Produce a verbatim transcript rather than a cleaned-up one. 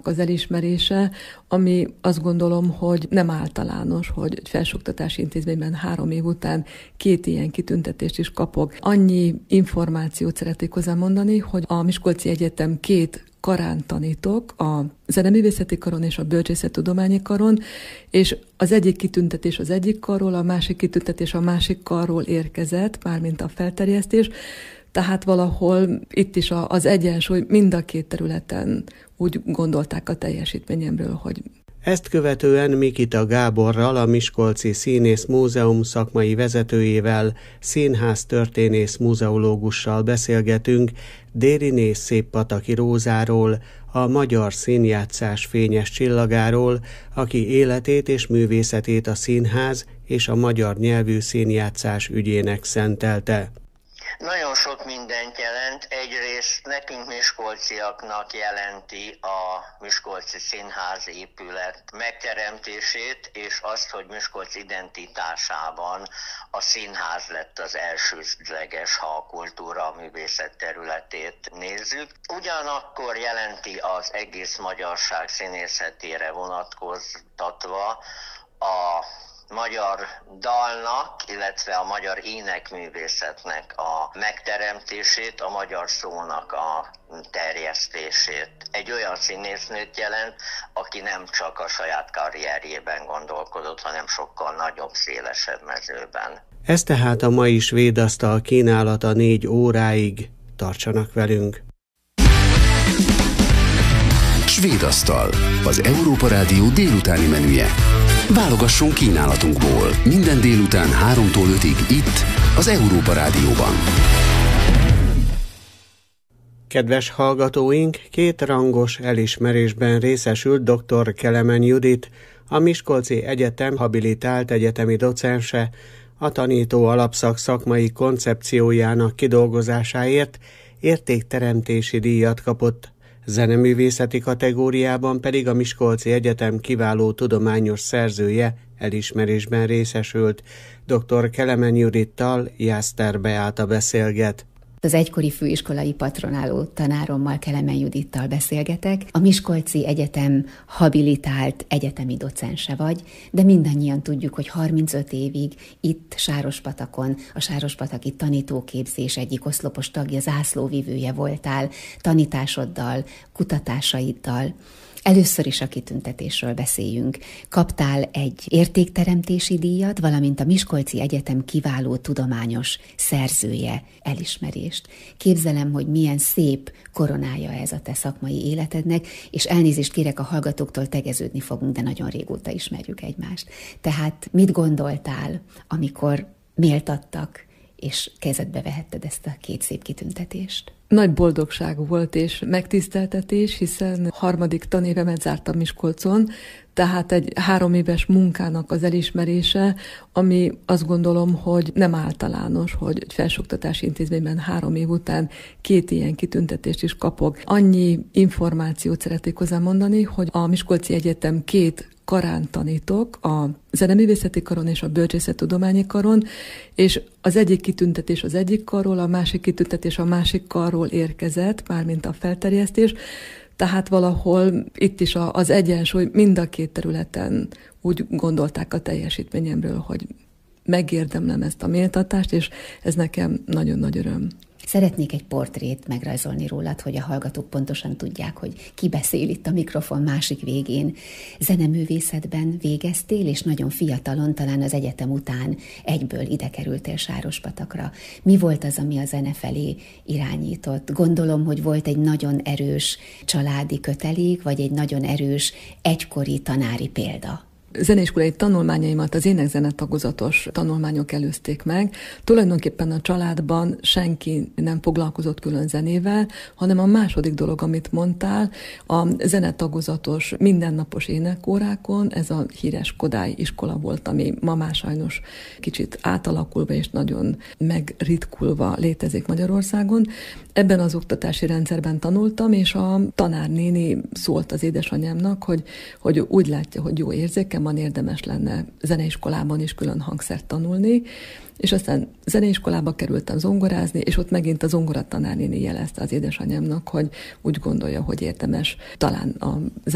munkának az elismerése, ami azt gondolom, hogy nem általános, hogy egy felsőoktatási intézményben három év után két ilyen kitüntetést is kapok. Annyi információt szeretnék hozzá mondani, hogy a Miskolci Egyetem két karán tanítok, a zeneművészeti karon és a bölcsészettudományi karon, és az egyik kitüntetés az egyik karról, a másik kitüntetés a másik karról érkezett, mármint a felterjesztés. Tehát valahol itt is az egyensúly mind a két területen úgy gondolták a teljesítményemről, hogy... Ezt követően Mikita Gáborral, a Miskolci Színész Múzeum szakmai vezetőjével, színháztörténész muzeológussal beszélgetünk Dériné Széppataki Rózáról, a magyar színjátszás fényes csillagáról, aki életét és művészetét a színház és a magyar nyelvű színjátszás ügyének szentelte. Nagyon sok mindent jelent. Egyrészt nekünk miskolciaknak jelenti a Miskolci Színház épület megteremtését, és azt, hogy Miskolc identitásában a színház lett az elsődleges, ha a kultúra, a művészet területét nézzük. Ugyanakkor jelenti az egész magyarság színészetére vonatkoztatva a magyar dalnak, illetve a magyar énekművészetnek a megteremtését, a magyar szónak a terjesztését. Egy olyan színésznőt jelent, aki nem csak a saját karrierjében gondolkodott, hanem sokkal nagyobb, szélesebb mezőben. Ez tehát a mai Svédasztal kínálata négy óráig. Tartsanak velünk! Svédasztal, az Európa Rádió délutáni menüje. Válogasson kínálatunkból minden délután háromtól ötig itt, az Európa Rádióban. Kedves hallgatóink, két rangos elismerésben részesült dr. Kelemen Judit, a Miskolci Egyetem habilitált egyetemi docense, a tanító alapszak szakmai koncepciójának kidolgozásáért értékteremtési díjat kapott. Zeneművészeti kategóriában pedig a Miskolci Egyetem kiváló tudományos szerzője elismerésben részesült. dr. Kelemen Judittal Jászter Beáta beszélget. Az egykori főiskolai patronáló tanárommal, Kelemen Judittal beszélgetek. A Miskolci Egyetem habilitált egyetemi docense vagy, de mindannyian tudjuk, hogy harmincöt évig itt Sárospatakon, a Sárospataki tanítóképzés egyik oszlopos tagja, zászlóvivője voltál, tanításoddal, kutatásaiddal. Először is a kitüntetésről beszéljünk. Kaptál egy értékteremtési díjat, valamint a Miskolci Egyetem kiváló tudományos szerzője elismerést. Képzelem, hogy milyen szép koronája ez a te szakmai életednek, és elnézést kérek a hallgatóktól, tegeződni fogunk, de nagyon régóta ismerjük egymást. Tehát mit gondoltál, amikor méltattak, és kezedbe vehetted ezt a két szép kitüntetést? Nagy boldogság volt és megtiszteltetés, hiszen harmadik tanévemet zártam Miskolcon, tehát egy három éves munkának az elismerése, ami azt gondolom, hogy nem általános, hogy egy felsőoktatási intézményben három év után két ilyen kitüntetést is kapok. Annyi információt szeretnék hozzá mondani, hogy a Miskolci Egyetem két karán tanítok, a zeneművészeti karon és a bölcsészettudományi karon, és az egyik kitüntetés az egyik karról, a másik kitüntetés a másik karról érkezett, mármint a felterjesztés. Tehát valahol itt is az egyensúly mind a két területen úgy gondolták a teljesítményemről, hogy megérdemlem ezt a méltatást, és ez nekem nagyon nagy öröm. Szeretnék egy portrét megrajzolni rólad, hogy a hallgatók pontosan tudják, hogy ki beszél itt a mikrofon másik végén. Zeneművészetben végeztél, és nagyon fiatalon, talán az egyetem után egyből ide kerültél Sárospatakra. Mi volt az, ami a zene felé irányított? Gondolom, hogy volt egy nagyon erős családi kötelék, vagy egy nagyon erős egykori tanári példa. Zeneiskolai tanulmányaimat az énekzene tagozatos tanulmányok előzték meg. Tulajdonképpen a családban senki nem foglalkozott külön zenével, hanem a második dolog, amit mondtál, a zenetagozatos mindennapos énekórákon, ez a híres Kodály iskola volt, ami ma már sajnos kicsit átalakulva és nagyon megritkulva létezik Magyarországon. Ebben az oktatási rendszerben tanultam, és a tanárnéni szólt az édesanyámnak, hogy, hogy úgy látja, hogy jó érzékem van, érdemes lenne zeneiskolában is külön hangszert tanulni, és aztán zeneiskolába kerültem zongorázni, és ott megint a zongoratanárnéni jelezte az édesanyámnak, hogy úgy gondolja, hogy érdemes talán a